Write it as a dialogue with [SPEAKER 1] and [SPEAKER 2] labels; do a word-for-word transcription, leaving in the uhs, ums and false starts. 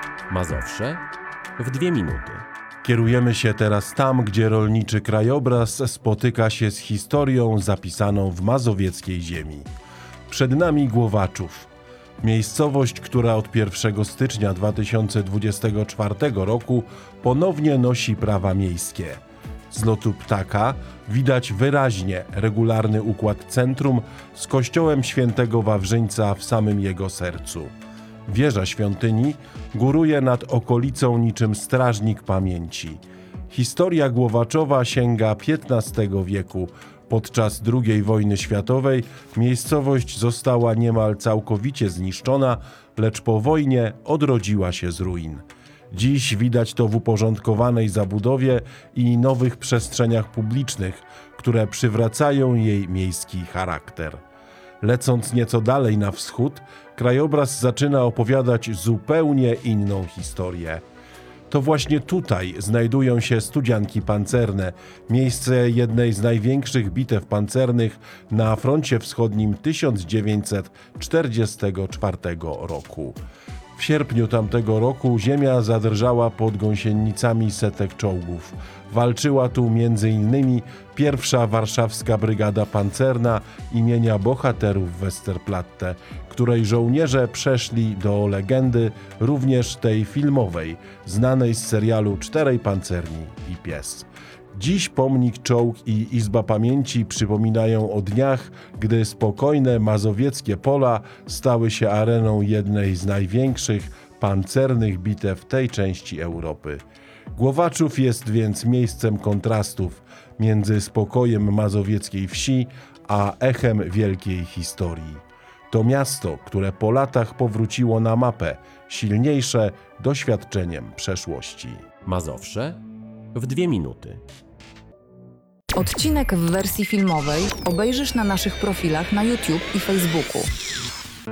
[SPEAKER 1] Mazowsze w dwie minuty.
[SPEAKER 2] Kierujemy się teraz tam, gdzie rolniczy krajobraz spotyka się z historią zapisaną w mazowieckiej ziemi. Przed nami Głowaczów. Miejscowość, która od pierwszego stycznia dwa tysiące dwudziestego czwartego roku ponownie nosi prawa miejskie. Z lotu ptaka widać wyraźnie regularny układ centrum z kościołem świętego Wawrzyńca w samym jego sercu. Wieża świątyni góruje nad okolicą niczym strażnik pamięci. Historia Głowaczowa sięga piętnastego wieku. Podczas drugiej wojny światowej miejscowość została niemal całkowicie zniszczona, lecz po wojnie odrodziła się z ruin. Dziś widać to w uporządkowanej zabudowie i nowych przestrzeniach publicznych, które przywracają jej miejski charakter. Lecąc nieco dalej na wschód, krajobraz zaczyna opowiadać zupełnie inną historię. To właśnie tutaj znajdują się Studzianki Pancerne, miejsce jednej z największych bitew pancernych na froncie wschodnim tysiąc dziewięćset czterdziestego czwartego roku. W sierpniu tamtego roku ziemia zadrżała pod gąsienicami setek czołgów. Walczyła tu między innymi pierwsza warszawska brygada pancerna imienia bohaterów Westerplatte, której żołnierze przeszli do legendy również tej filmowej, znanej z serialu Czterej Pancerni i Pies. Dziś pomnik, czołg i Izba Pamięci przypominają o dniach, gdy spokojne mazowieckie pola stały się areną jednej z największych pancernych bitew tej części Europy. Głowaczów jest więc miejscem kontrastów między spokojem mazowieckiej wsi a echem wielkiej historii. To miasto, które po latach powróciło na mapę, silniejsze doświadczeniem przeszłości.
[SPEAKER 1] Mazowsze w dwie minuty.
[SPEAKER 3] Odcinek w wersji filmowej obejrzysz na naszych profilach na YouTube i Facebooku.